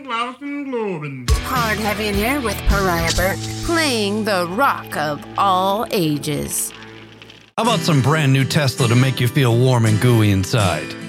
lost and globin'. Hard, heavy, and hair with Pariah Burke, playing the rock of all ages. How about some brand new Tesla to make you feel warm and gooey inside?